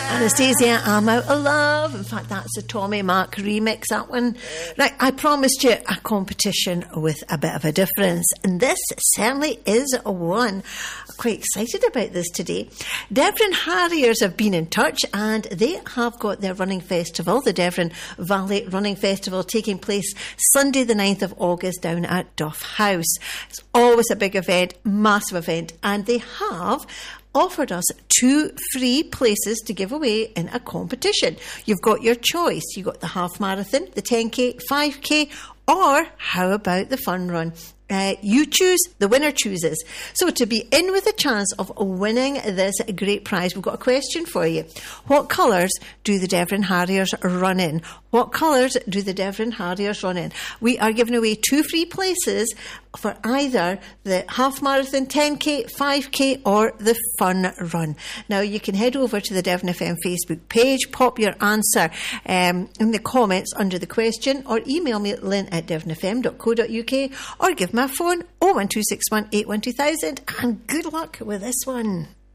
Anastasia, I'm Out of Love. In fact, that's a Tommy Mac remix, that one. Right, I promised you a competition with a bit of a difference, and this certainly is one. I'm quite excited about this today. Devon Harriers have been in touch, and they have got their running festival, the Devon Valley Running Festival, taking place Sunday the 9th of August down at Duff House. It's always a big event, massive event, and they have offered us 2 free places to give away in a competition. You've got your choice. You've got the half marathon, the 10k, 5k, or how about the fun run? You choose, the winner chooses. So to be in with a chance of winning this great prize, we've got a question for you. What colours do the Devon Harriers run in? What colours do the Devon Harriers run in? We are giving away 2 free places for either the half marathon, 10k, 5k, or the fun run. Now you can head over to the Devon FM Facebook page, pop your answer in the comments under the question, or email me at lynn@devonfm.co.uk, or give my phone 01261 812 2000, and good luck with this one.